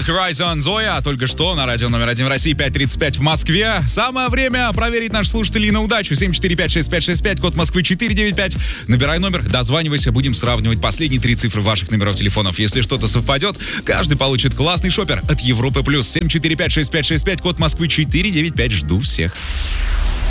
команда Horizon Zoya только что на радио номер 1 в России, 5:35 в Москве. Самое время проверить наших слушателей на удачу. 7456565, код Москвы 495. Набирай номер, дозванивайся, будем сравнивать последние 3 цифры ваших номеров телефонов. Если что-то совпадет, каждый получит классный шопер от Европы+. 7456565, код Москвы 495. Жду всех.